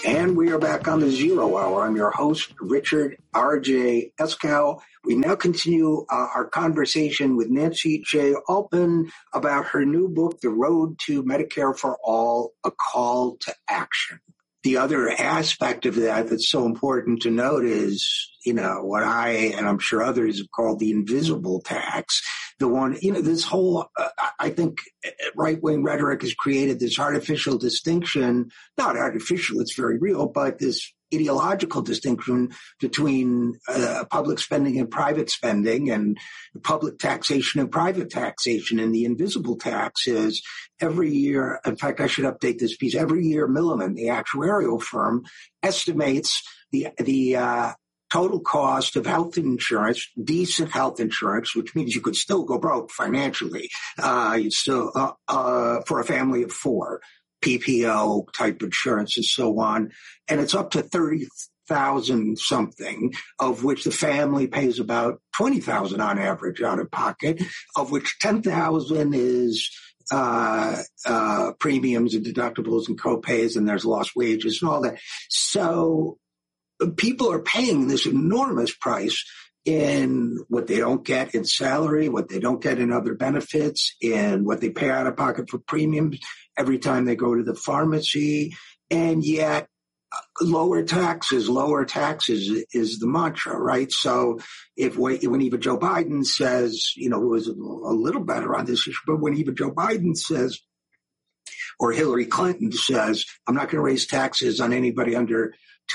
And we are back on the Zero Hour. I'm your host, Richard R.J. Eskow. We now continue our conversation with Nancy J. Altman about her new book, The Road to Medicare for All, A Call to Action. The other aspect of that that's so important to note is, what I, and I'm sure others have called the invisible tax. The one, this whole, I think right-wing rhetoric has created this artificial distinction, not artificial, it's very real, but this ideological distinction between public spending and private spending, and public taxation and private taxation. And the invisible tax is every year, in fact, I should update this piece, every year Milliman, the actuarial firm, estimates the total cost of health insurance, decent health insurance, which means you could still go broke financially, you'd still, for a family of four, PPO type insurance and so on. And it's up to 30,000 something, of which the family pays about 20,000 on average out of pocket, of which 10,000 is premiums and deductibles and co-pays, and there's lost wages and all that. So people are paying this enormous price in what they don't get in salary, what they don't get in other benefits, and what they pay out of pocket for premiums every time they go to the pharmacy. And yet lower taxes is the mantra, right? So when even Joe Biden says, who is a little better on this issue, but when even Joe Biden says, or Hillary Clinton says, I'm not going to raise taxes on anybody under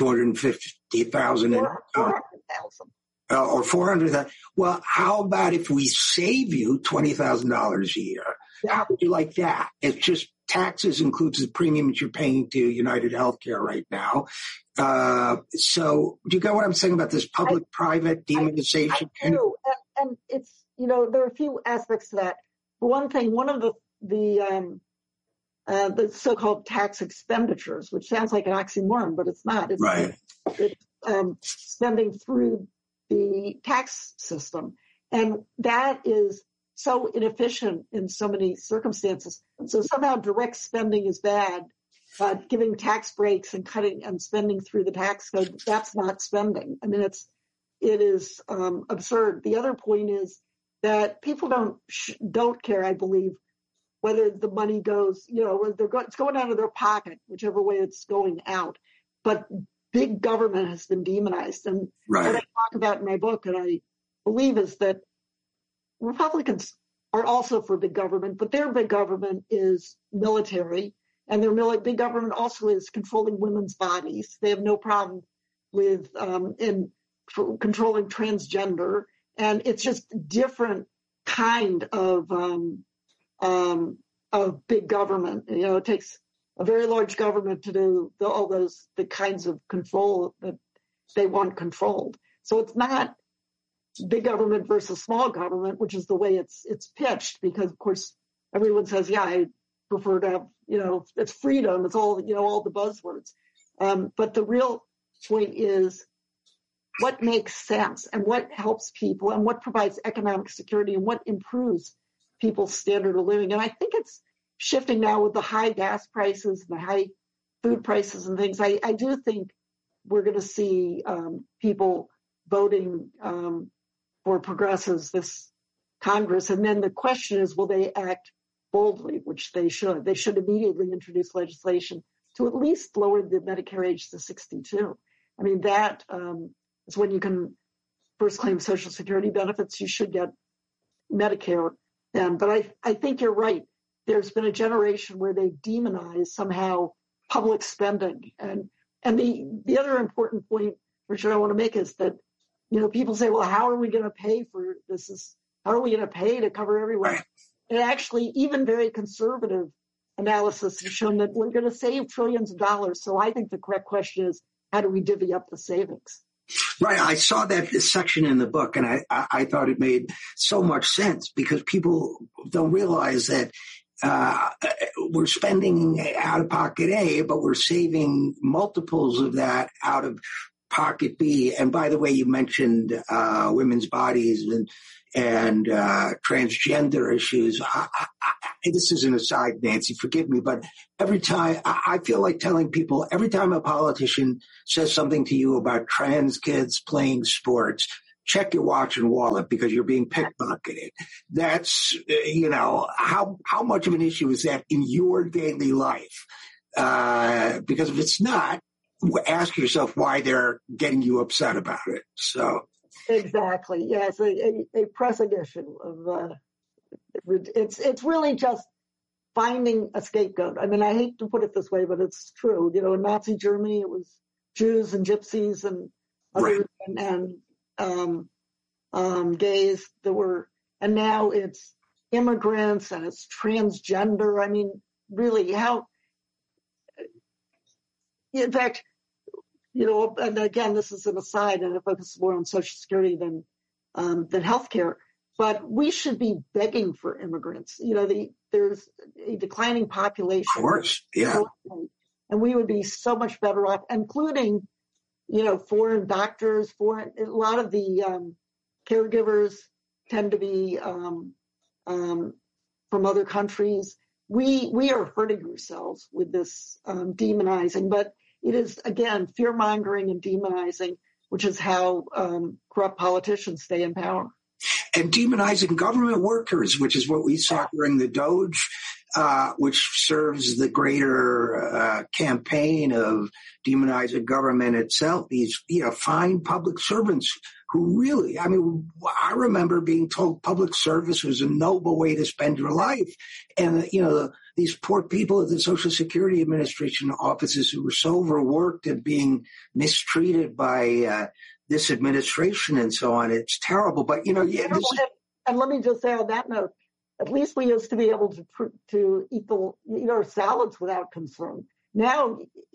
250,000 or 400,000. Or 400,000. Well, how about if we save you $20,000 a year? Yeah. How would you like that? It's just taxes includes the premiums you're paying to United Healthcare right now. So do you get what I'm saying about this public-private demonization? I do. And it's, there are a few aspects to that. For one thing, one of the so-called tax expenditures, which sounds like an oxymoron, but it's not. It's, right. It's spending through the tax system. And that is so inefficient in so many circumstances. So somehow direct spending is bad, but giving tax breaks and cutting and spending through the tax code, that's not spending. I mean, it is absurd. The other point is that people don't care, I believe, whether the money goes, it's going out of their pocket, whichever way it's going out. But big government has been demonized. And right. What I talk about in my book, and I believe, is that Republicans are also for big government, but their big government is military, and their big government also is controlling women's bodies. They have no problem with controlling transgender, and it's just different kind of big government. It takes a very large government to do all the kinds of control that they want controlled. So it's not big government versus small government, which is the way it's pitched, because of course everyone says, yeah, I prefer to have, it's freedom. It's all, all the buzzwords. But the real point is what makes sense and what helps people and what provides economic security and what improves people's standard of living. And I think it's shifting now with the high gas prices and the high food prices and things. I do think we're going to see people voting for progressives this Congress. And then the question is, will they act boldly, which they should. They should immediately introduce legislation to at least lower the Medicare age to 62. I mean, that is when you can first claim Social Security benefits. You should get Medicare then. But I think you're right. There's been a generation where they've demonized somehow public spending. And the other important point, which I want to make, is that, people say, well, how are we going to pay for this? How are we going to pay to cover everyone? Right. And actually, even very conservative analysis has shown that we're going to save trillions of dollars. So I think the correct question is, how do we divvy up the savings? Right. I saw that section in the book, and I thought it made so much sense, because people don't realize that we're spending out of pocket A, but we're saving multiples of that out of pocket be? And by the way, you mentioned women's bodies and transgender issues. This is an aside, Nancy, forgive me, but every time I feel like telling people, every time a politician says something to you about trans kids playing sports, check your watch and wallet because you're being pickpocketed. That's, how much of an issue is that in your daily life? Because if it's not, ask yourself why they're getting you upset about it. So exactly, yes, a pressing issue of it's really just finding a scapegoat. I mean, I hate to put it this way, but it's true. In Nazi Germany, it was Jews and gypsies and others, right, and gays that were, and now it's immigrants and it's transgender. I mean, really, how? In fact, and again, this is an aside, and it focuses more on Social Security than healthcare. But we should be begging for immigrants. There's a declining population. Of course, yeah. And we would be so much better off, including, foreign doctors, a lot of the caregivers tend to be from other countries. We are hurting ourselves with this demonizing, but it is, again, fear-mongering and demonizing, which is how corrupt politicians stay in power. And demonizing government workers, which is what we saw during the Doge, which serves the greater campaign of demonizing government itself. These, fine public servants who really, I mean, I remember being told public service was a noble way to spend your life. And, these poor people at the Social Security Administration offices who were so overworked and being mistreated by this administration and so on. It's terrible. But, and let me just say on that note, at least we used to be able to eat our salads without concern. Now,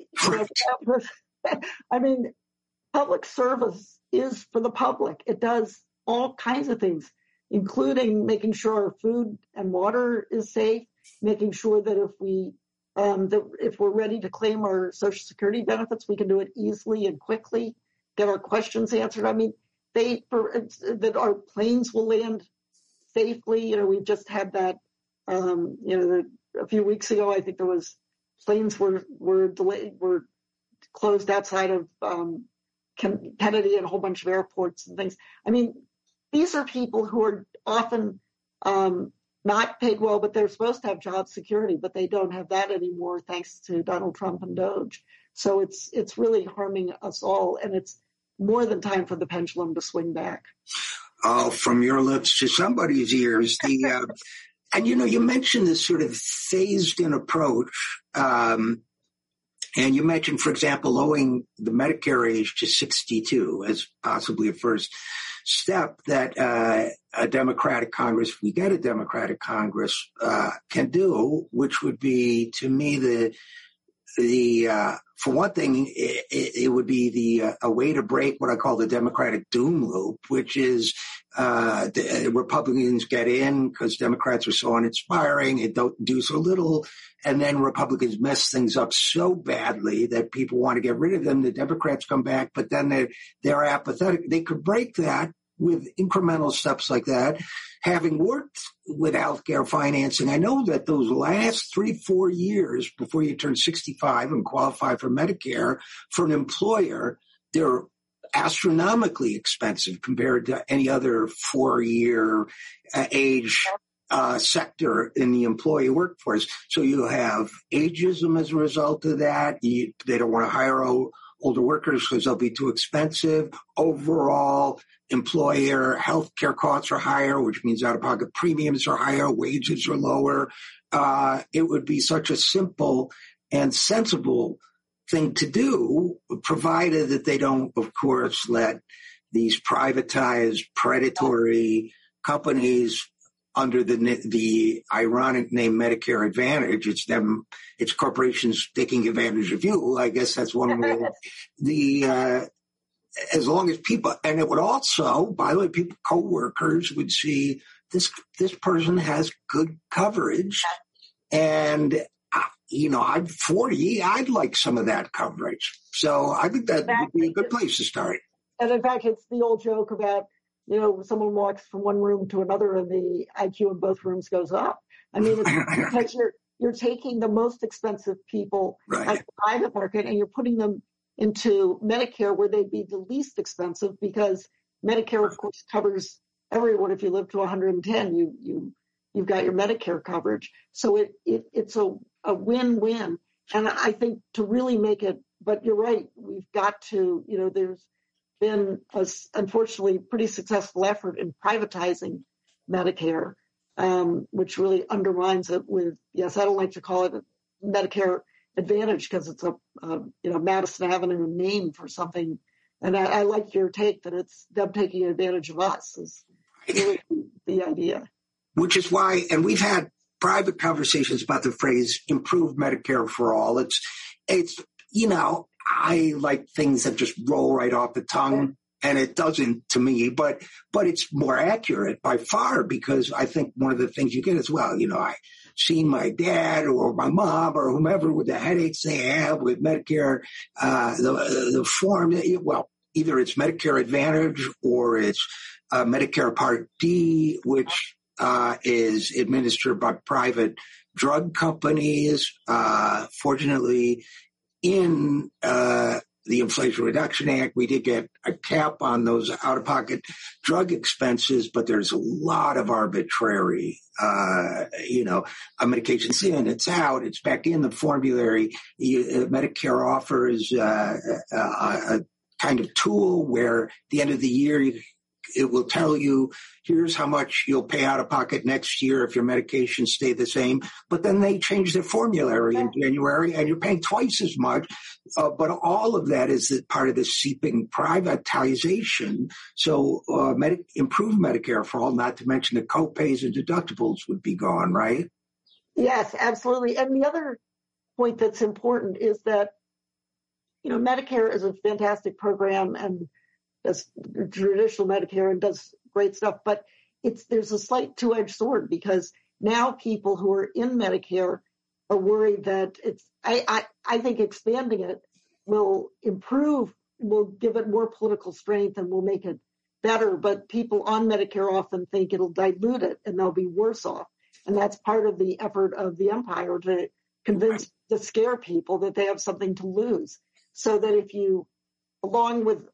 I mean, public service is for the public. It does all kinds of things, including making sure our food and water is safe, making sure that if we're ready to claim our Social Security benefits, we can do it easily and quickly, get our questions answered. I mean, that our planes will land safely. We've just had that, a few weeks ago, I think there was planes were delayed, were closed outside of Kennedy and a whole bunch of airports and things. I mean, these are people who are often not paid well, but they're supposed to have job security, but they don't have that anymore thanks to Donald Trump and Doge. So it's really harming us all, and it's more than time for the pendulum to swing back. Oh, from your lips to somebody's ears. And you mentioned this sort of phased-in approach, and you mentioned, for example, lowering the Medicare age to 62 as possibly a first step that a Democratic Congress, if we get a Democratic Congress, can do, which would be, to me, the for one thing, it would be a way to break what I call the Democratic doom loop, which is the Republicans get in because Democrats are so uninspiring and don't do so little, and then Republicans mess things up so badly that people want to get rid of them. The Democrats come back, but then they're apathetic. They could break that with incremental steps like that. Having worked with healthcare financing, I know that those last 3-4 years before you turn 65 and qualify for Medicare, for an employer, they're astronomically expensive compared to any other 4-year age sector in the employee workforce. So you have ageism as a result of that. They don't want to hire older workers because they'll be too expensive. Overall, employer health care costs are higher, which means out-of-pocket premiums are higher, wages are lower. It would be such a simple and sensible thing to do, provided that they don't, of course, let these privatized, predatory companies under the ironic name Medicare Advantage. It's corporations taking advantage of you. I guess that's one way. As long as people, and it would also, by the way, co-workers would see this person has good coverage, and I'm 40. I'd like some of that coverage. So I think that would be a good place to start. And in fact, it's the old joke about, someone walks from one room to another and the IQ in both rooms goes up. I mean, it's because you're taking the most expensive people at the private market and you're putting them into Medicare where they'd be the least expensive, because Medicare, of course, covers everyone. If you live to 110, you've got your Medicare coverage. So it's a win-win. And I think to really make it, but you're right, we've got to, there's been unfortunately pretty successful effort in privatizing Medicare, which really undermines it with, yes, I don't like to call it a Medicare Advantage because it's a Madison Avenue name for something. And I like your take that it's them taking advantage of us is really the idea. Which is why, and we've had private conversations about the phrase "improved Medicare for all." It's I like things that just roll right off the tongue, and it doesn't to me. But it's more accurate by far, because I think one of the things you get as well, I seen my dad or my mom or whomever with the headaches they have with Medicare, the form. Either it's Medicare Advantage or it's Medicare Part D, which is administered by private drug companies. Fortunately, in the Inflation Reduction Act, we did get a cap on those out-of-pocket drug expenses, but there's a lot of arbitrary, a medication's in, it's out, it's back in the formulary. Medicare offers a kind of tool where at the end of the year, it will tell you, here's how much you'll pay out of pocket next year if your medications stay the same. But then they change their formulary in January and you're paying twice as much. But all of that is part of the seeping privatization. So improved Medicare for all, not to mention the copays and deductibles would be gone, right? Yes, absolutely. And the other point that's important is that, Medicare is a fantastic program and does traditional Medicare and does great stuff, but there's a slight two-edged sword, because now people who are in Medicare are worried that I think expanding it will give it more political strength and will make it better, but people on Medicare often think it'll dilute it and they'll be worse off. And that's part of the effort of the empire to to scare people that they have something to lose. So that if you, along with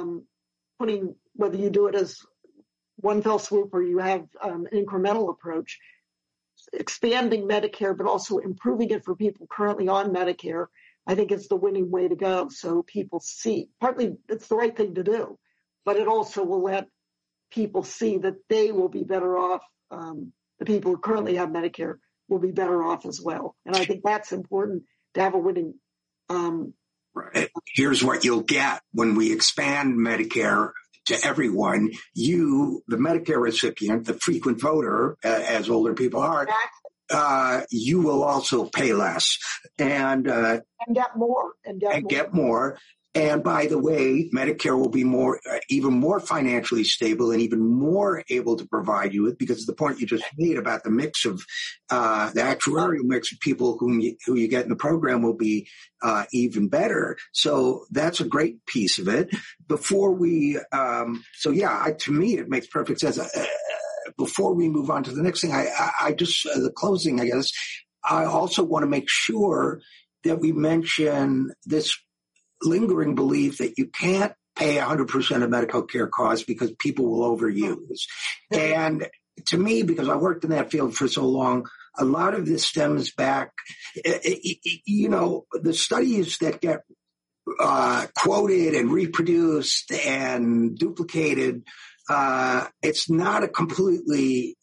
whether you do it as one fell swoop or you have an incremental approach, expanding Medicare, but also improving it for people currently on Medicare, I think is the winning way to go. So people see, partly it's the right thing to do, but it also will let people see that they will be better off. The people who currently have Medicare will be better off as well. And I think that's important to have a winning. Right. Here's what you'll get when we expand Medicare to everyone. You, the Medicare recipient, the frequent voter, as older people are, you will also pay less and get more. Get more. And by the way, Medicare will be even more financially stable and even more able to provide you with, because of the point you just made about the mix of the actuarial mix of people who you get in the program will be even better. So that's a great piece of it. Before we, to me, it makes perfect sense. Before we move on to the next thing, I just the closing, I guess, I also want to make sure that we mention this lingering belief that you can't pay 100% of medical care costs because people will overuse. And to me, because I worked in that field for so long, a lot of this stems back, the studies that get quoted and reproduced and duplicated, it's not a completely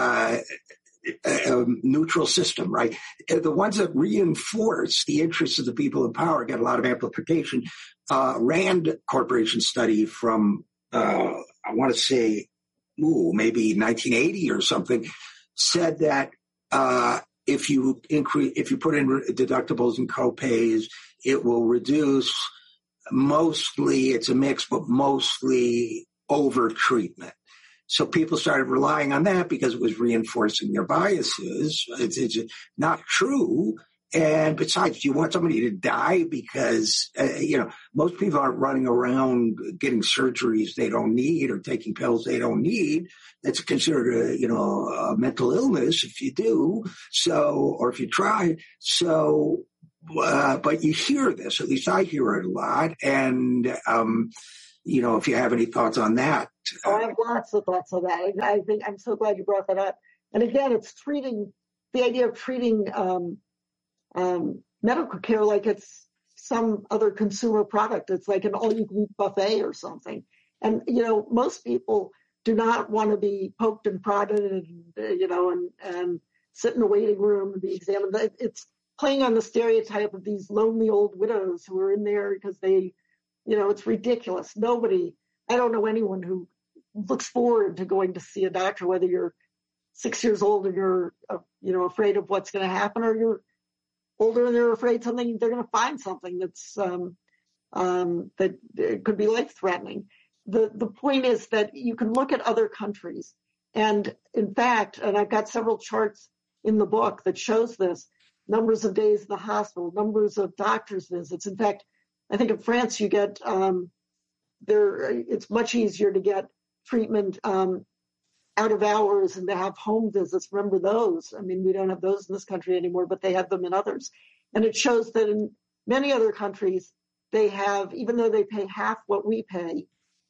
neutral system, right? The ones that reinforce the interests of the people in power get a lot of amplification. Rand Corporation study from, I want to say, maybe 1980 or something, said that if you put in deductibles and copays, it will reduce mostly, it's a mix, but mostly over treatment. So people started relying on that because it was reinforcing their biases. It's not true. And besides, do you want somebody to die because, most people aren't running around getting surgeries they don't need or taking pills they don't need. That's considered a mental illness if you do. So, or if you try. So, but you hear this, at least I hear it a lot. And, if you have any thoughts on that. I have lots of thoughts on that. I think I'm so glad you brought that up. And again, it's the idea of treating medical care like it's some other consumer product. It's like an all-you-can-eat buffet or something. And, most people do not want to be poked and prodded and sit in a waiting room and be examined. It's playing on the stereotype of these lonely old widows who are in there because they, it's ridiculous. I don't know anyone who looks forward to going to see a doctor, whether you're 6 years old and you're, afraid of what's going to happen, or you're older and they're afraid they're going to find something that's, that could be life-threatening. The point is that you can look at other countries. And in fact, and I've got several charts in the book that shows this, numbers of days in the hospital, numbers of doctor's visits. In fact, I think in France you get, it's much easier to get treatment out of hours and to have home visits. Remember those? I mean, we don't have those in this country anymore, but they have them in others. And it shows that in many other countries, they have, even though they pay half what we pay,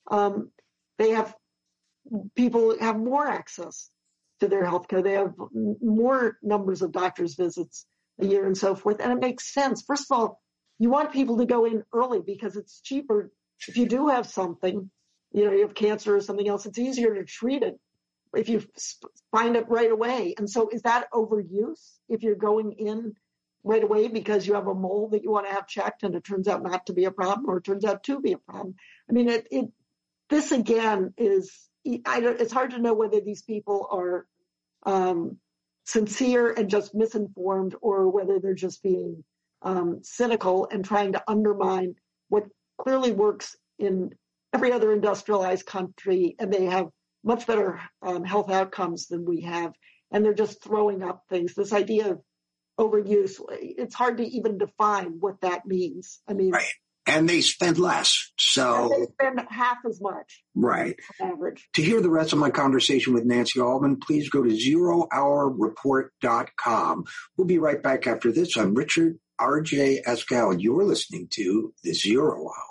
people have more access to their health care. They have more numbers of doctor's visits a year and so forth. And it makes sense. First of all, you want people to go in early because it's cheaper. If you do have something, you have cancer or something else, it's easier to treat it if you find it right away. And so is that overuse if you're going in right away because you have a mole that you want to have checked and it turns out not to be a problem, or it turns out to be a problem? I mean, this again is, it's hard to know whether these people are sincere and just misinformed, or whether they're just being cynical and trying to undermine what clearly works in every other industrialized country, and they have much better health outcomes than we have, and they're just throwing up things. This idea of overuse, it's hard to even define what that means. I mean, right. And they spend less. So they spend half as much. Right. On average. To hear the rest of my conversation with Nancy Altman, please go to zerohourreport.com. We'll be right back after this. I'm Richard R.J. Eskow, and you're listening to The Zero Hour.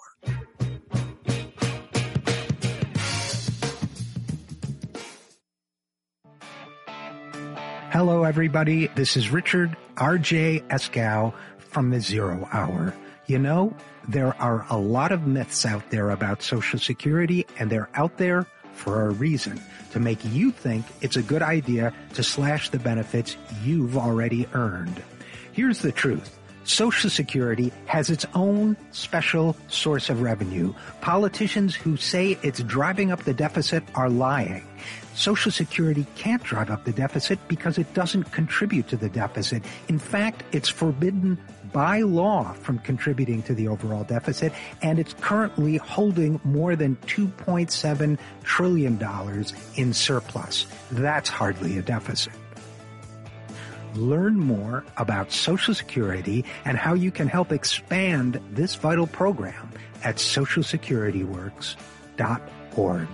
Hello, everybody. This is Richard R.J. Eskow from The Zero Hour. There are a lot of myths out there about Social Security, and they're out there for a reason, to make you think it's a good idea to slash the benefits you've already earned. Here's the truth. Social Security has its own special source of revenue. Politicians who say it's driving up the deficit are lying. Social Security can't drive up the deficit because it doesn't contribute to the deficit. In fact, it's forbidden by law from contributing to the overall deficit, and it's currently holding more than $2.7 trillion in surplus. That's hardly a deficit. Learn more about Social Security and how you can help expand this vital program at socialsecurityworks.org.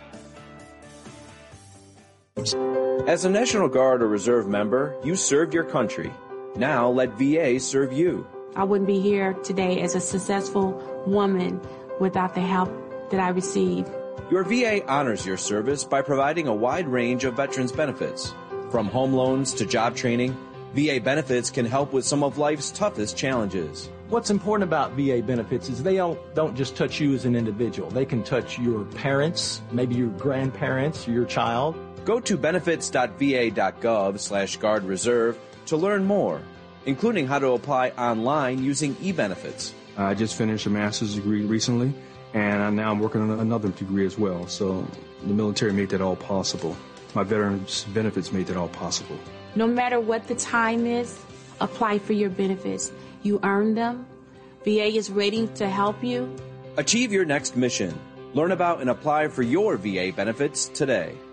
As a National Guard or Reserve member, you served your country. Now let VA serve you. I wouldn't be here today as a successful woman without the help that I received. Your VA honors your service by providing a wide range of veterans benefits. From home loans to job training, VA benefits can help with some of life's toughest challenges. What's important about VA benefits is they don't just touch you as an individual. They can touch your parents, maybe your grandparents, your child. Go to benefits.va.gov/Guard Reserve to learn more, including how to apply online using eBenefits. I just finished a master's degree recently, and now I'm working on another degree as well. So the military made that all possible. My veterans benefits made that all possible. No matter what the time is, apply for your benefits. You earn them. VA is ready to help you. Achieve your next mission. Learn about and apply for your VA benefits today.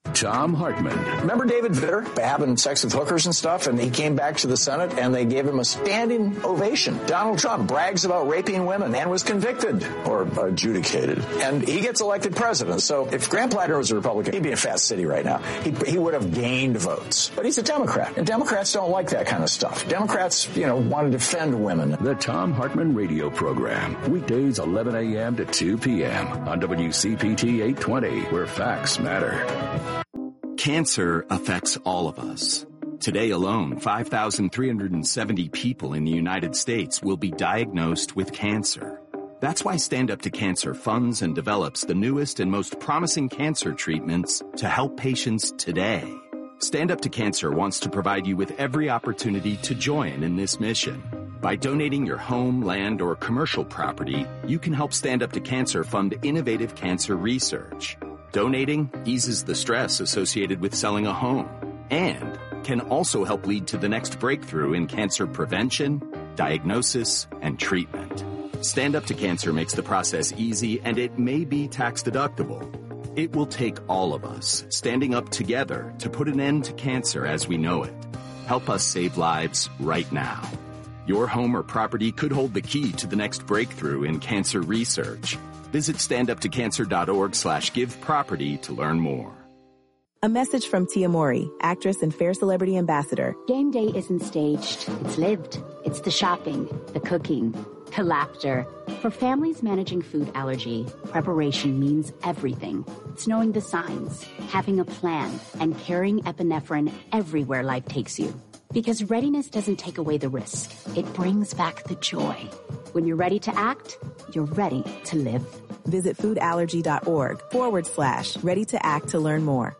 Thom Hartmann. Remember David Vitter having sex with hookers and stuff, and he came back to the Senate and they gave him a standing ovation. Donald Trump brags about raping women and was convicted or adjudicated, and he gets elected president. So if Grant Platter was a Republican, he'd be in a fast city right now. He would have gained votes. But he's a Democrat, and Democrats don't like that kind of stuff. Democrats, want to defend women. The Thom Hartmann radio program, weekdays 11 a.m. to 2 p.m. on WCPT 820, where facts matter. Cancer affects all of us. Today alone, 5,370 people in the United States will be diagnosed with cancer. That's why Stand Up to Cancer funds and develops the newest and most promising cancer treatments to help patients today. Stand Up to Cancer wants to provide you with every opportunity to join in this mission. By donating your home, land, or commercial property, you can help Stand Up to Cancer fund innovative cancer research. Donating eases the stress associated with selling a home and can also help lead to the next breakthrough in cancer prevention, diagnosis, and treatment. Stand Up to Cancer makes the process easy, and it may be tax deductible. It will take all of us standing up together to put an end to cancer as we know it. Help us save lives right now. Your home or property could hold the key to the next breakthrough in cancer research. Visit standuptocancer.org/giveproperty to learn more. A message from Tia Mowry, actress and Fair Celebrity Ambassador. Game day isn't staged. It's lived. It's the shopping, the cooking, the laughter. For families managing food allergy, preparation means everything. It's knowing the signs, having a plan, and carrying epinephrine everywhere life takes you. Because readiness doesn't take away the risk. It brings back the joy. When you're ready to act, you're ready to live. Visit foodallergy.org/ready to act to learn more.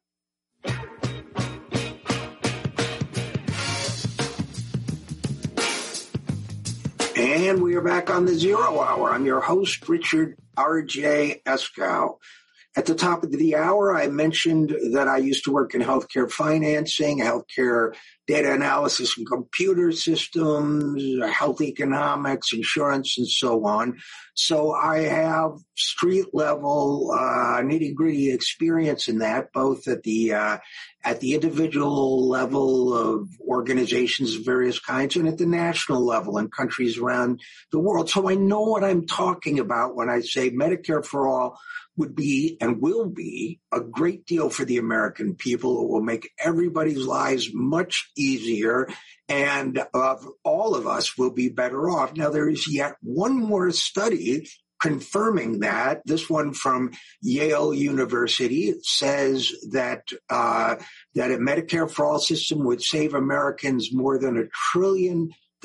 And we are back on the Zero Hour. I'm your host, Richard R.J. Eskow. At the top of the hour, I mentioned that I used to work in healthcare financing, healthcare data analysis and computer systems, health economics, insurance, and so on. So I have street-level, nitty-gritty experience in that, both at the individual level of organizations of various kinds and at the national level in countries around the world. So I know what I'm talking about when I say Medicare for All would be and will be a great deal for the American people. It will make everybody's lives much easier, and all of us will be better off. Now, there is yet one more study confirming that. This one from Yale University says that a Medicare for All system would save Americans more than $1 trillion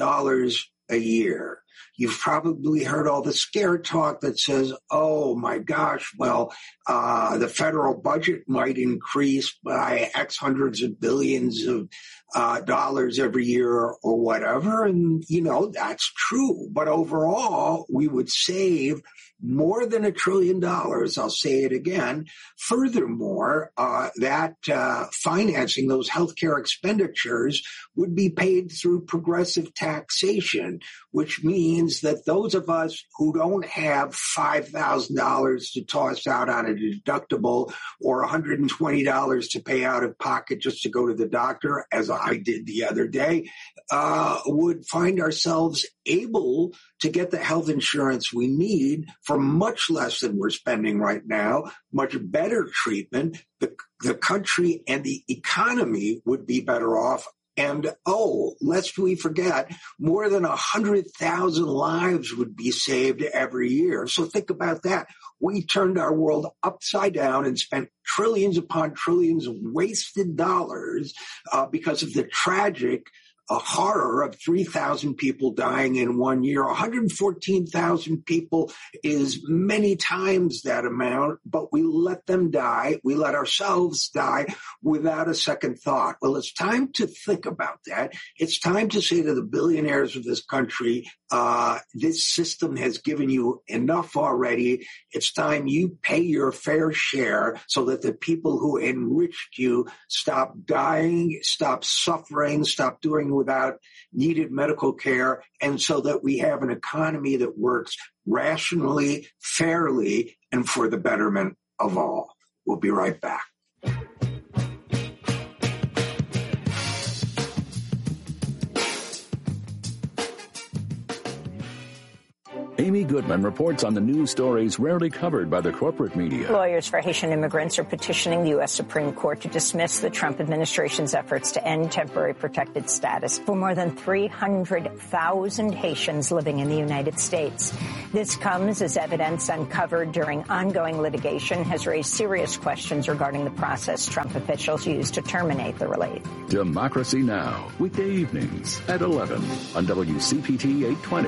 a year. You've probably heard all the scare talk that says, oh my gosh, well, the federal budget might increase by X hundreds of billions of dollars every year or whatever. And, that's true. But overall, we would save more than $1 trillion. I'll say it again. Furthermore, that financing those healthcare expenditures would be paid through progressive taxation, which means that those of us who don't have $5,000 to toss out on a deductible or $120 to pay out of pocket just to go to the doctor, as I did the other day, would find ourselves able to get the health insurance we need for much less than we're spending right now, much better treatment. The country and the economy would be better off. And, lest we forget, more than 100,000 lives would be saved every year. So think about that. We turned our world upside down and spent trillions upon trillions of wasted dollars because of the tragic horror of 3,000 people dying in 1 year. 114,000 people is many times that amount, but we let them die. We let ourselves die without a second thought. Well, it's time to think about that. It's time to say to the billionaires of this country, this system has given you enough already. It's time you pay your fair share so that the people who enriched you stop dying, stop suffering, stop doing without needed medical care, and so that we have an economy that works rationally, fairly, and for the betterment of all. We'll be right back. Amy Goodman reports on the news stories rarely covered by the corporate media. Lawyers for Haitian immigrants are petitioning the U.S. Supreme Court to dismiss the Trump administration's efforts to end temporary protected status for more than 300,000 Haitians living in the United States. This comes as evidence uncovered during ongoing litigation has raised serious questions regarding the process Trump officials used to terminate the relief. Democracy Now!, weekday evenings at 11 on WCPT 820.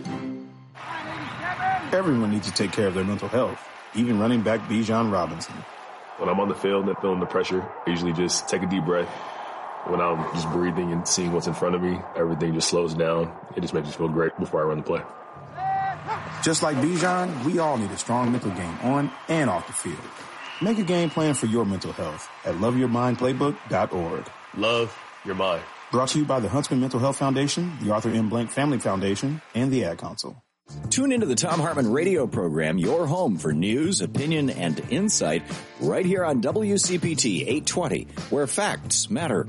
Everyone needs to take care of their mental health, even running back Bijan Robinson. When I'm on the field and feeling the pressure, I usually just take a deep breath. When I'm just breathing and seeing what's in front of me, everything just slows down. It just makes me feel great before I run the play. Just like Bijan, we all need a strong mental game on and off the field. Make a game plan for your mental health at loveyourmindplaybook.org. Love your mind. Brought to you by the Huntsman Mental Health Foundation, the Arthur M. Blank Family Foundation, and the Ad Council. Tune into the Thom Hartmann radio program, your home for news, opinion, and insight, right here on WCPT 820, where facts matter.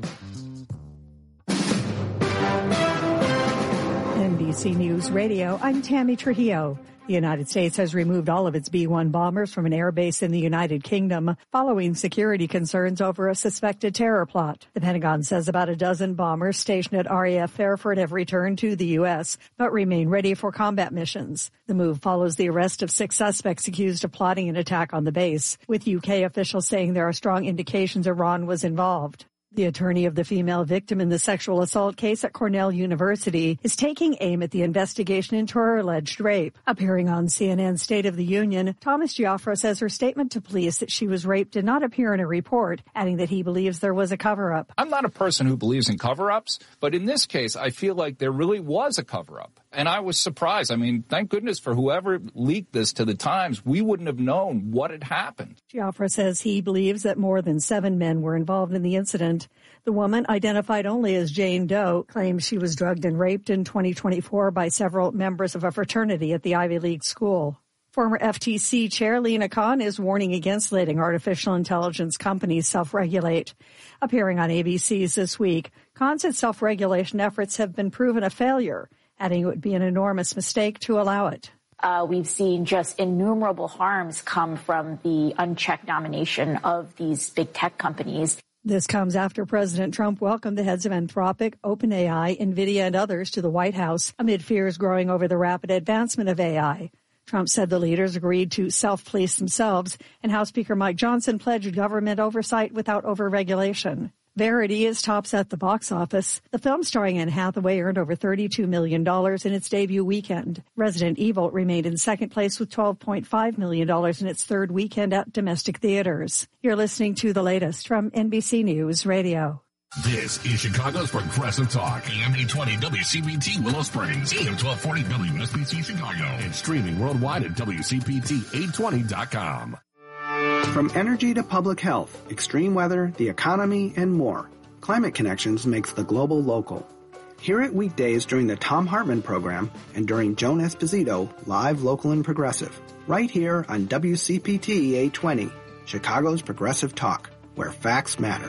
NBC News Radio, I'm Tammy Trujillo. The United States has removed all of its B-1 bombers from an airbase in the United Kingdom following security concerns over a suspected terror plot. The Pentagon says about a dozen bombers stationed at RAF Fairford have returned to the U.S., but remain ready for combat missions. The move follows the arrest of 6 suspects accused of plotting an attack on the base, with UK officials saying there are strong indications Iran was involved. The attorney of the female victim in the sexual assault case at Cornell University is taking aim at the investigation into her alleged rape. Appearing on CNN's State of the Union, Thomas Giaffra says her statement to police that she was raped did not appear in a report, adding that he believes there was a cover-up. I'm not a person who believes in cover-ups, but in this case, I feel like there really was a cover-up. And I was surprised. I mean, thank goodness for whoever leaked this to the Times. We wouldn't have known what had happened. Giaffra says he believes that more than 7 men were involved in the incident. The woman, identified only as Jane Doe, claims she was drugged and raped in 2024 by several members of a fraternity at the Ivy League school. Former FTC Chair Lina Khan is warning against letting artificial intelligence companies self-regulate. Appearing on ABC's This Week, Khan said self-regulation efforts have been proven a failure, adding it would be an enormous mistake to allow it. We've seen just innumerable harms come from the unchecked domination of these big tech companies. This comes after President Trump welcomed the heads of Anthropic, OpenAI, NVIDIA, and others to the White House amid fears growing over the rapid advancement of AI. Trump said the leaders agreed to self-police themselves, and House Speaker Mike Johnson pledged government oversight without over-regulation. Verity is tops at the box office. The film starring Anne Hathaway earned over $32 million in its debut weekend. Resident Evil remained in second place with $12.5 million in its third weekend at domestic theaters. You're listening to the latest from NBC News Radio. This is Chicago's Progressive Talk, AM 820 WCPT Willow Springs, AM 1240 WSBC Chicago, and streaming worldwide at WCPT820.com. From energy to public health, extreme weather, the economy, and more, Climate Connections makes the global local. Hear it weekdays during the Thom Hartmann program and during Joan Esposito, live, local, and progressive, right here on WCPT 820, Chicago's Progressive Talk, where facts matter.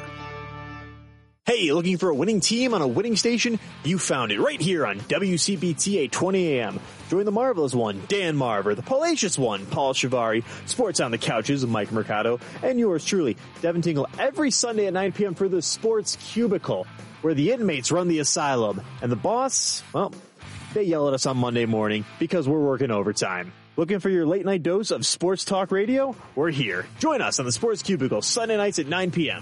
Hey, looking for a winning team on a winning station? You found it right here on WCPT 820 AM. Join the marvelous one, Dan Marver, the fallacious one, Paul Shivari, Sports on the Couches, Mike Mercado, and yours truly, Devin Tingle, every Sunday at 9 p.m. for the Sports Cubicle, where the inmates run the asylum. And the boss, well, they yell at us on Monday morning because we're working overtime. Looking for your late-night dose of sports talk radio? We're here. Join us on the Sports Cubicle, Sunday nights at 9 p.m.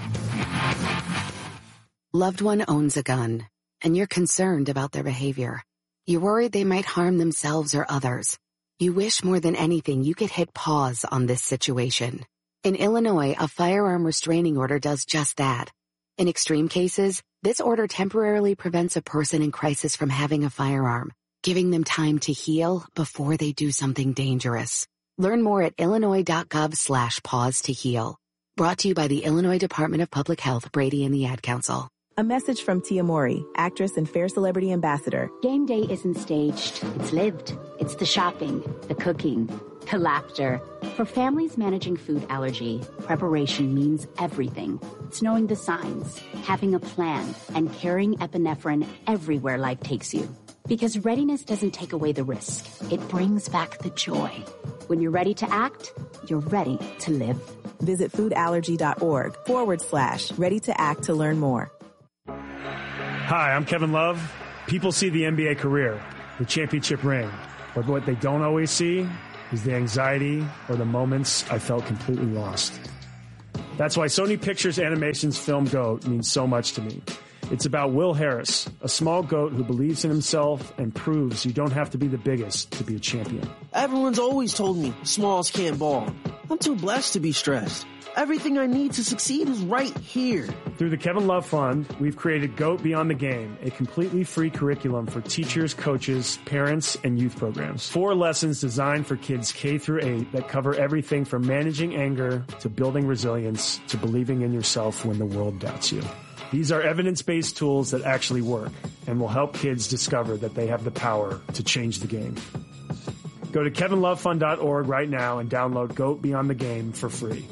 Loved one owns a gun, and you're concerned about their behavior. You're worried they might harm themselves or others. You wish more than anything you could hit pause on this situation. In Illinois, a firearm restraining order does just that. In extreme cases, this order temporarily prevents a person in crisis from having a firearm, giving them time to heal before they do something dangerous. Learn more at illinois.gov/pause to heal. Brought to you by the Illinois Department of Public Health, Brady and the Ad Council. A message from Tia Mori, actress and Fair Celebrity Ambassador. Game day isn't staged, it's lived. It's the shopping, the cooking, the laughter. For families managing food allergy, preparation means everything. It's knowing the signs, having a plan, and carrying epinephrine everywhere life takes you. Because readiness doesn't take away the risk. It brings back the joy. When you're ready to act, you're ready to live. Visit foodallergy.org/ready to act to learn more. Hi, I'm Kevin Love. People see the NBA career, the championship ring, but what they don't always see is the anxiety or the moments I felt completely lost. That's why Sony Pictures Animation's film GOAT means so much to me. It's about Will Harris, a small goat who believes in himself and proves you don't have to be the biggest to be a champion. Everyone's always told me smalls can't ball. I'm too blessed to be stressed. Everything I need to succeed is right here. Through the Kevin Love Fund, we've created GOAT Beyond the Game, a completely free curriculum for teachers, coaches, parents, and youth programs. 4 lessons designed for kids K through 8 that cover everything from managing anger to building resilience to believing in yourself when the world doubts you. These are evidence-based tools that actually work and will help kids discover that they have the power to change the game. Go to kevinlovefund.org right now and download GOAT Beyond the Game for free.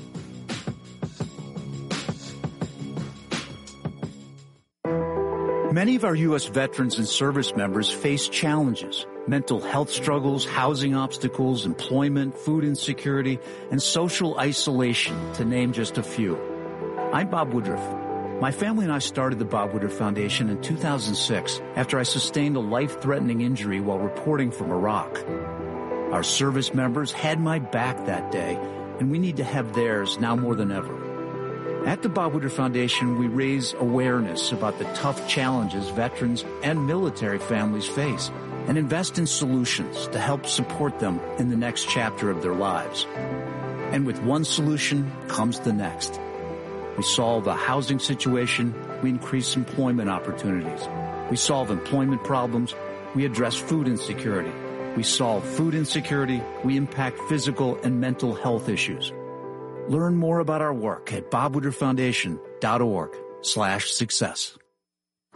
Many of our U.S. veterans and service members face challenges: mental health struggles, housing obstacles, employment, food insecurity, and social isolation, to name just a few. I'm Bob Woodruff. My family and I started the Bob Woodruff Foundation in 2006 after I sustained a life-threatening injury while reporting from Iraq. Our service members had my back that day, and we need to have theirs now more than ever. At the Bob Woodruff Foundation, we raise awareness about the tough challenges veterans and military families face and invest in solutions to help support them in the next chapter of their lives. And with one solution comes the next. We solve a housing situation, we increase employment opportunities. We solve employment problems, we address food insecurity. We solve food insecurity, we impact physical and mental health issues. Learn more about our work at bobwoodrufffoundation.org/success.